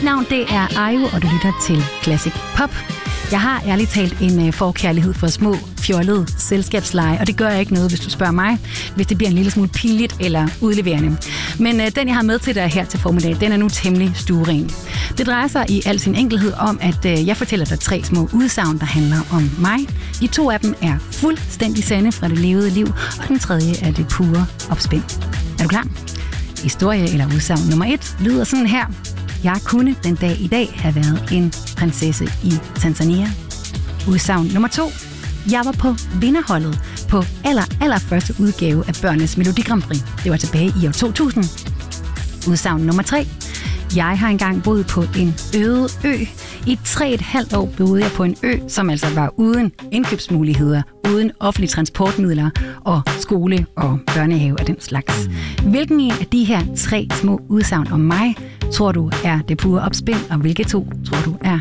Mit navn det er Ayo, og du lytter til Classic Pop. Jeg har ærligt talt en forkærlighed for små, fjollede selskabsleje, og det gør ikke noget, hvis du spørger mig, hvis det bliver en lille smule pinligt eller udleverende. Men den, jeg har med til dig her til formiddag, den er nu temmelig stueren. Det drejer sig i al sin enkelhed om, at jeg fortæller dig 3 små udsagn, der handler om mig. De 2 af dem er fuldstændig sande fra det levede liv, og den tredje er det pure opspind. Er du klar? Historie eller udsagn nummer 1 lyder sådan her. Jeg kunne den dag i dag have været en prinsesse i Tanzania. Udsagn nummer 2. Jeg var på vinderholdet på allerførste udgave af Børnenes Melodi Grand Prix. Det var tilbage i år 2000. Udsagn nummer 3. Jeg har engang boet på en øde ø. I 3,5 år boede jeg på en ø, som altså var uden indkøbsmuligheder, uden offentlige transportmidler og skole og børnehave af den slags. Hvilken en af de her 3 små udsagn om mig tror du er det pure opspind, og hvilke 2 tror du er